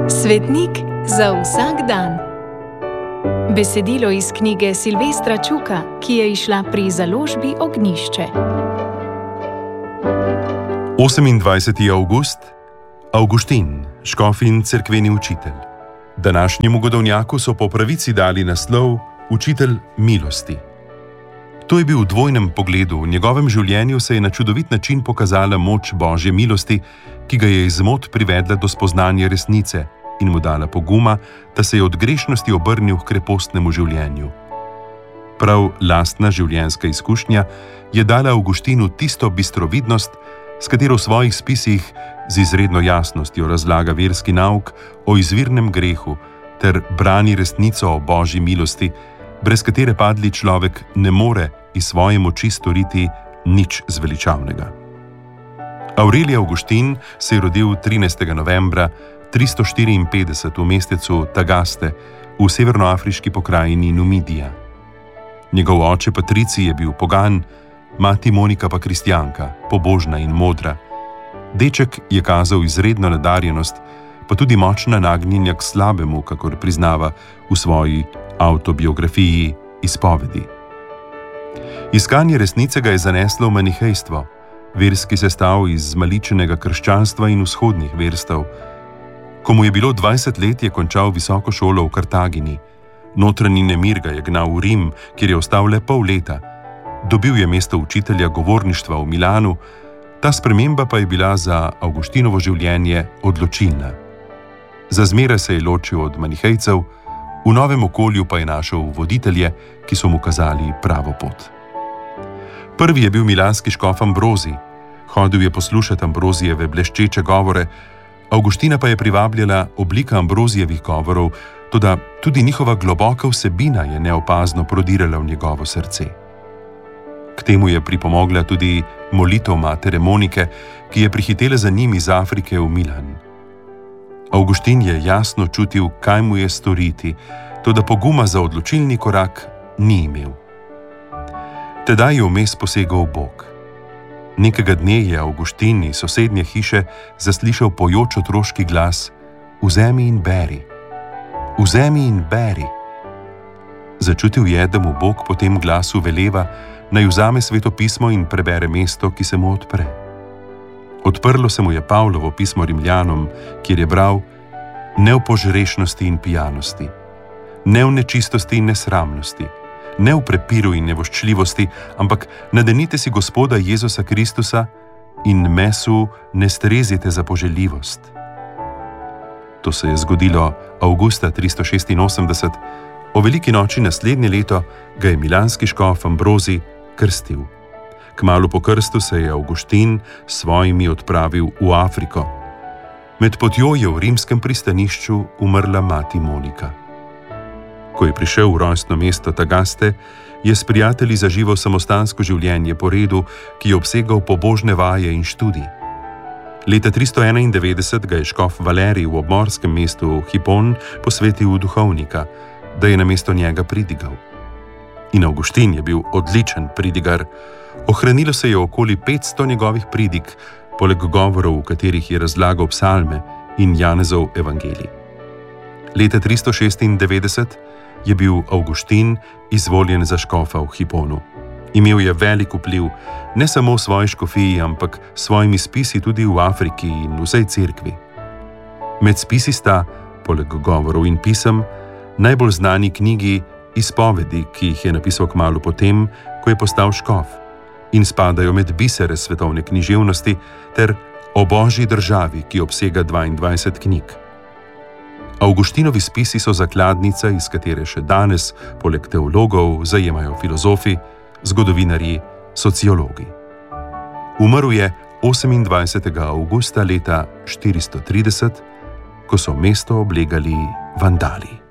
Svetnik za vsak dan. Besedilo iz knjige Silvestra Čuka, ki je izšla pri založbi Ognjišče. 28. avgust, Avguštin, škof in cerkveni učitelj. Današnjemu godovnjaku so po pravici dali naslov Učitelj milosti. To je bil v dvojnem pogledu. V njegovem življenju se je na čudovit način pokazala moč Božje milosti, ki ga je iz zmot privedla do spoznanja resnice in mu dala poguma, da se je od grešnosti obrnil k krepostnemu življenju. Prav lastna življenjska izkušnja je dala Avguštinu tisto bistrovidnost, s katero v svojih spisih z izredno jasnostjo razlaga verski nauk o izvirnem grehu ter brani resnico o Božji milosti, brez katere padli človek ne more iz svoje moči storiti nič zveličavnega. Aurelij Avguštin se je rodil 13. novembra 354 v mestecu Tagaste v severnoafriški pokrajini Numidija. Njegov oče Patricij je bil pogan, mati Monika pa kristjanka, pobožna in modra. Deček je kazal izredno nadarjenost, pa tudi močna nagnjenja k slabemu, kakor priznava v svoji avtobiografiji Izpovedi. Iskanje resnice ga je zaneslo v manihejstvo, verski sestav iz zmaličenega krščanstva in vzhodnih verstev. Ko mu je bilo 20 let, je končal visoko šolo v Kartagini. Notranji nemir ga je gnal v Rim, kjer je ostal le pol leta. Dobil je mesto učitelja govorništva v Milanu, ta sprememba pa je bila za Avguštinovo življenje odločilna. Za zmeraj se je ločil od manihejcev, v novem okolju pa je našel voditelje, ki so mu kazali pravo pot. Prvi je bil milanski škof Ambrozij. Hodil je poslušati Ambrozijeve bleščeče govore, Avguština pa je privabljala oblika Ambrozijevih govorov, toda tudi njihova globoka vsebina je neopazno prodirala v njegovo srce. K temu je pripomogla tudi molitev matere Monike, ki je prihitela za njim iz Afrike v Milan. Avguštin je jasno čutil, kaj mu je storiti, toda poguma za odločilni korak ni imel. Tedaj je vmes posegal Bog. Nekega dne je Avguštin iz sosednje hiše zaslišal pojoč otroški glas: "Vzemi in beri, vzemi in beri." Začutil je, da mu Bog po tem glasu veleva, naj vzame svetopismo in prebere mesto, ki se mu odpre. Odprlo se mu je Pavlovo pismo Rimljanom, kjer je bral: "Ne v požrešnosti in pijanosti, ne v nečistosti in nesramnosti, ne v prepiru in nevoščljivosti, ampak nadenite si Gospoda Jezusa Kristusa in mesu ne strezite za poželjivost." To se je zgodilo avgusta 386, o veliki noči naslednje leto ga je milanski škof Ambrozij krstil. Kmalu po krstu se je Avguštin s svojimi odpravil v Afriko. Med potjo je v rimskem pristanišču umrla mati Monika. Ko je prišel v rojstno mesto Tagaste, je s prijatelji zaživel samostansko življenje po redu, ki je obsegal pobožne vaje in študij. Leta 391 ga je škof Valerij v obmorskem mestu Hipon posvetil v duhovnika, da je namesto njega pridigal. In Avguštin je bil odličen pridigar. Ohranilo se je okoli 500 njegovih pridig, poleg govorov, v katerih je razlagal psalme in Janezov evangelij. Leta 396 je bil Avguštin izvoljen za škofa v Hiponu. Imel je velik vpliv, ne samo v svoji škofiji, ampak s svojimi spisi tudi v Afriki in vsej cerkvi. Med spisi sta, poleg govorov in pisem, najbolj znani knjigi Izpovedi, ki jih je napisal kmalu potem, ko je postal škof, in spadajo med bisere svetovne književnosti, ter O Božji državi, ki obsega 22 knjig. Avguštinovi spisi so zakladnica, iz katere še danes, poleg teologov, zajemajo filozofi, zgodovinarji, sociologi. Umrl je 28. avgusta leta 430, ko so mesto oblegali vandali.